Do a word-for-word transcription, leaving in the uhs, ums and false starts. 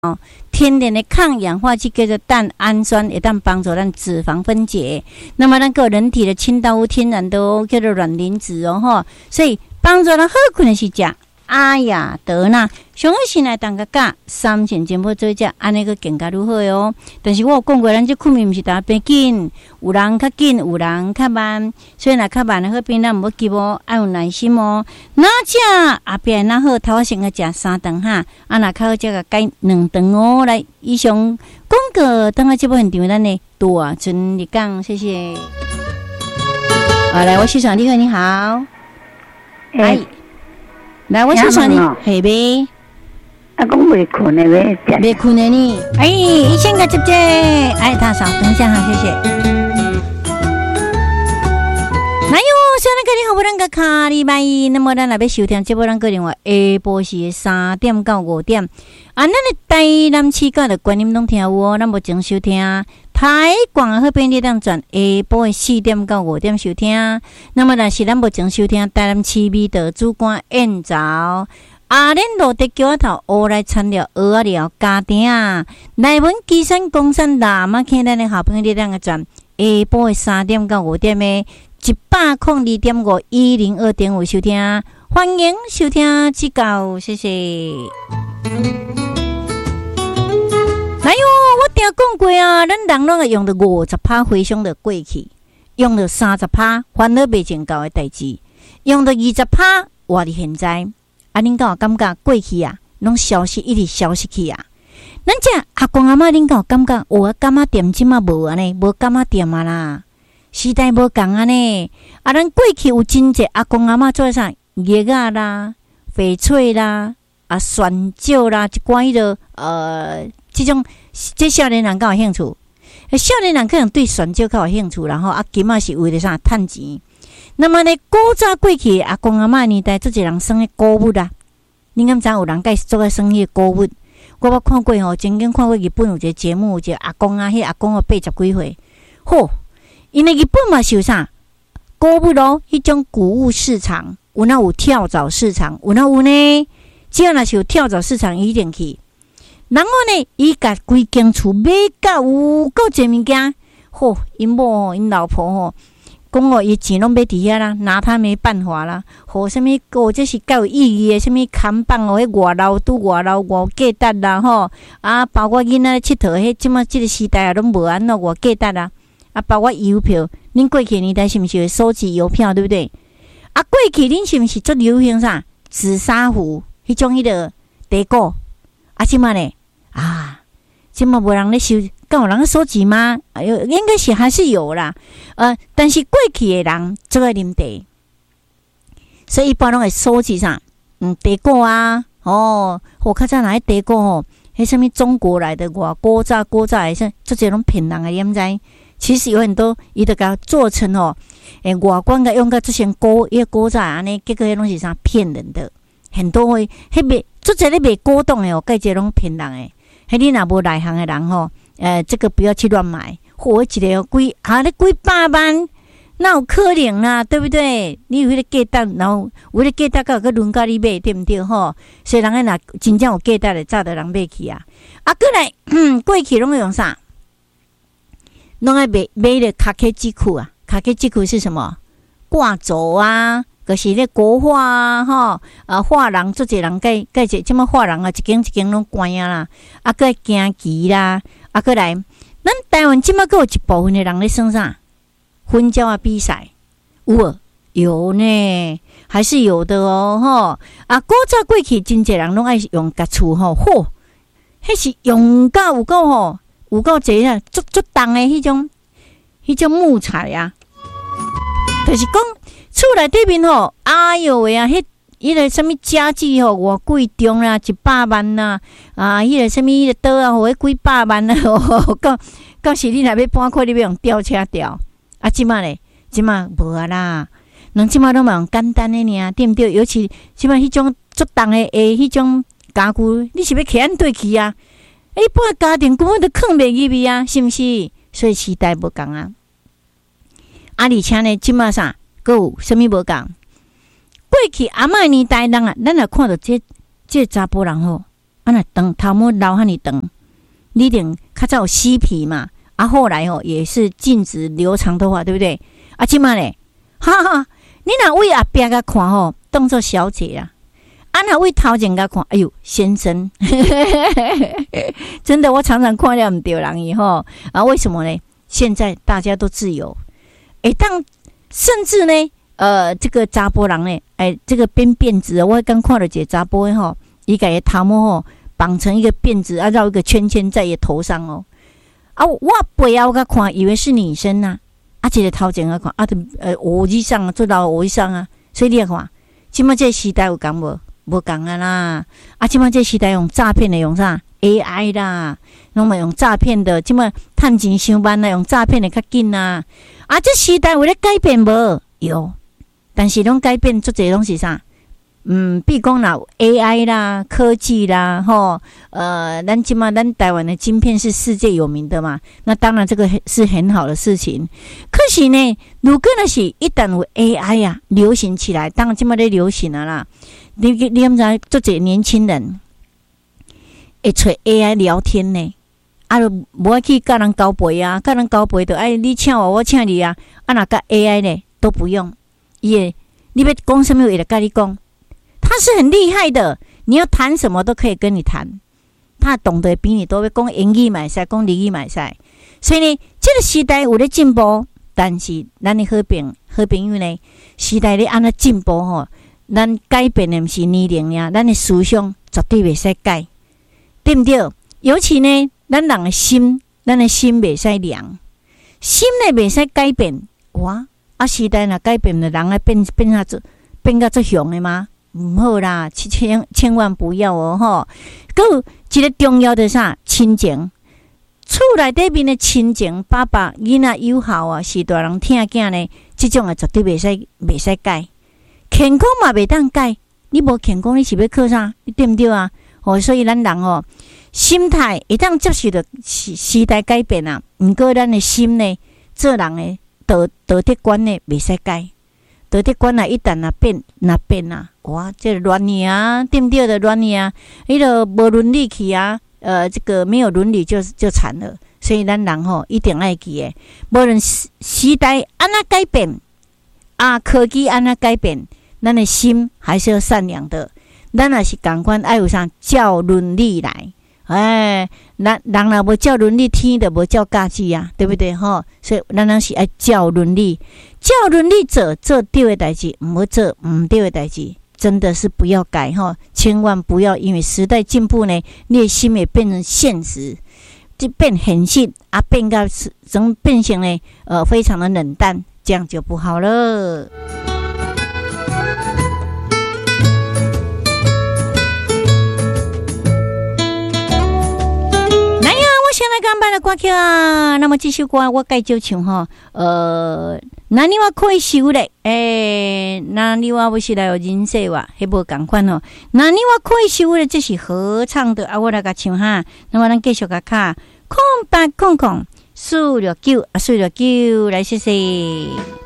哦，天然的抗氧化剂叫做蛋氨酸，会当帮助咱脂肪分解。那么咱个人体的清道夫天然的哦，叫做卵磷脂哦吼，所以帮助咱好困的是食阿雅德纳。上好先来当个教三千金宝做食，安尼个更加如何哦？但是我有讲过，咱这困眠毋是大家变紧，有人较紧，有人较慢。所以若较慢的好边，咱毋好急哦，爱有耐心哦。哪食后壁哪好，头先个食三顿哈，啊若较好食个改两顿哦。来，以上广告等下节目现场，咱的大春日讲，谢谢。啊，来，我欣赏你好，你好，哎。来，我欣赏你，系呗。 啊，讲未困的呗， 未困的呢。哎，一千个姐姐，哎，大嫂，等一下哈，谢谢。来哟，现在个你好，不能个卡里拜，那么咱来要收听节目，咱个电话下晡时三点到五点。啊，咱的台南市角的观音拢听有哦，咱目前收听台广好便利当转下晡的四点到五点收听。那么若是咱目前收听台南市美的主管燕枣。阿莲路的桥头，乌来产料，蚵仔料家庭，内文基山公山大马坑咱的好朋友你两个转下晡的三点到五点的一百空二点五一零二点五收听，欢迎收听指教，谢谢。来哟，我听讲过啊，咱人拢会用到五十趴回想的过去，用到三十趴烦恼未成交的代志，用到二十趴活伫现在。啊，恁敢有感觉过去啊，拢消失，一直消失去啊？咱这阿公阿嬷，恁敢有感觉？我干嘛点即嘛无安尼，无干嘛点啊啦？时代无共安尼。啊，咱过去有真济阿公阿嬷做啥？叶啊啦、翡翠啦、啊酸椒啦，一寡迄个呃，即种即少年人较有兴趣。少年人可能对酸椒较有兴趣，然后啊，金嘛是为了啥？趁钱。那么呢，古早过去阿公阿嬷年代，做一人生的古物啊，你敢知有人介做个生迄个古物？我捌看过吼，曾经看过日本有一个节目，有一个阿公啊，迄阿公啊八十几岁，吼，因为日本嘛是有啥古物咯，迄种古物市场，有那有跳蚤市场，有那有呢，只要若是有跳蚤市场，一定去。然后呢，伊甲规间厝买到有够侪物件，吼，因某吼，因老婆吼。讲哦，伊钱拢买伫遐啦，拿他没办法啦。和什么个这是较有意义的，什么看板哦，迄外楼拄外楼外价值啦吼。啊，包括囡仔佚佗，迄即马即个时代啊，拢无安怎外价值啦。啊，包括邮票，恁过去年代是毋是会收集邮票，对不对？啊，过去恁是毋是做流行啥紫砂壶，迄种迄个地鼓？啊，即马呢？啊，即马无人咧收。敢有人收集吗？哎呦，应该是还是有啦。呃，但是过去的人做爱啉茶，所以一般拢会收集啥？嗯，茶果啊，哦，我较早哪迄茶果吼，迄什么中国来的外古早古早的，说做这种骗人的，你毋知？其实有很多，伊都甲做成吼，诶，外观甲用甲之前古一个古早安尼，结果迄拢是啥骗人的，很多诶，迄卖做这咧卖古董诶哦，介这拢骗人诶，迄你若无内行诶人吼。呃，这个不要去乱买，或一个几啊，你几百万，那有可能啦，对不对？你有迄个价值，然后有迄个价值，甲有个轮到你买，对不对？吼，所以人个若真正有价值的，早就人买去啊。啊，过来，嗯，过去拢用啥？拢爱买买的卡克基裤啊，卡克基裤是什么？挂轴啊，就是咧国画啊，吼，啊，画廊做一人介介一，即么画廊啊，一间一间拢关啊啦，啊，个行旗啦。啊，过来，咱台湾即马个有一部分的人咧算啥？婚交啊比赛有无？有呢，还是有的哦，吼！啊，古早过去真侪人拢爱用家厝吼，嚯，迄是用到有够吼，有够侪啊，足足重的迄种，迄种木材啊，就是讲厝内底面吼，哎哟喂啊，迄。迄个什么家具吼，偌贵重啦，一百万啦，啊，迄个什么迄个刀啊，吼，迄几百万啦，吼，到到时你若要搬开，你要用吊车吊，啊，即马咧，即马无啊啦，人即马拢嘛用简单诶尔，对毋对？尤其即马迄种足重诶诶，迄种家具，你是要徛安对去啊？一般家庭根本都藏袂入去啊，是毋是？所以时代无共啊，啊，而且呢，即马啥，阁有啥物无共？过去阿嬷年代人啊，咱也看到这这查甫人吼， 啊那长头毛留遐尼长，你一定较早有嬉皮嘛，啊后来哦也是禁止留长头发，对不对？啊即摆咧，哈哈，你若为后壁甲看吼，当作小姐啦。啊，那为头前甲看，哎呦，先生，真的，我常常看了唔对人以后啊，为什么呢？现在大家都自由，哎，当甚至呢，呃，这个查甫人呢，哎，这个编辫子，我刚看了一个查甫的吼，伊家的头毛吼绑成一个辫子，啊，绕一个圈圈在伊头上哦，啊，我背后甲看，以为是女生呐、啊，啊，这个头前甲看，啊，呃，我衣裳啊，做到我衣裳啊，所以你看，今麦这个时代有讲无？无共啊啦！啊，即摆这时代用诈骗的用啥 A I 啦，拢嘛用诈骗的，即摆趁钱上班啦，用诈骗的较紧啊！啊，这时代有咧改变无？有，但是拢改变做这拢是啥？嗯，比如讲啦 A I 啦、科技啦，吼，呃，咱即摆咱台湾的晶片是世界有名的嘛，那当然这个是很好的事情。可是呢，如果那是一旦有 A I 呀、啊、流行起来，当然即摆咧流行啊啦。你你毋知做一个年轻人会找 A I 聊天呢？啊，无爱去甲人交陪啊，甲人交陪就哎，你请我，我请你啊。啊，那甲 A I 呢都不用，也你要讲什么，也得跟你讲。他是很厉害的，你要谈什么都可以跟你谈。他懂得比你多，讲英语嘛使，讲日语嘛使。所以呢，这个时代有咧进步，但是咱的好朋好朋友呢，时代咧安怎进步吼？咱改变的不是年龄呀，咱的思想绝对袂使改，对不对？尤其呢，咱人的心，咱的心袂使凉，心呢袂使改变。哇！啊，时代若改变了，人来变变下做变到做凶的吗？唔好啦，千千万不要哦吼！佮一个重要的啥亲情，厝内底面的亲情，爸爸囡仔友好啊，是大人疼囝呢，这种啊绝对袂使袂使改。健康嘛袂当改，你无健康你是要靠啥？你对毋对啊？哦，所以咱人哦，心态会当接受着时时代改变啊。毋过咱的心呢，做人的道道德观呢袂使改，道德观啊一旦啊变，那变啊，哇，这乱去啊，对毋对的乱去啊？迄个无伦理去啊，呃，这个没有伦理就就惨了。所以咱人吼一定爱记诶，无论时代安怎改变啊，科技安怎改变。咱的心还是要善良的，咱也是同款爱有啥照伦理来，哎，咱人若无照伦理，天就无照价值啊，对不对吼？所以咱咱是爱照伦理，照伦理做做对的代志，唔好做唔对的代志，真的是不要改吼，千万不要因为时代进步呢，你的心也变成现实，就变现实啊，变到整变成呢呃非常的冷淡，这样就不好了。现在刚办的歌曲啊，那么这首歌我介绍唱哈，呃，那你话可以收嘞，诶，那你话不是来有人生哇，还不赶快哦，那你话可以收嘞，这是合唱的啊，我来个唱哈，那么咱继续个卡，空八空空，四六九啊，四六九来谢谢。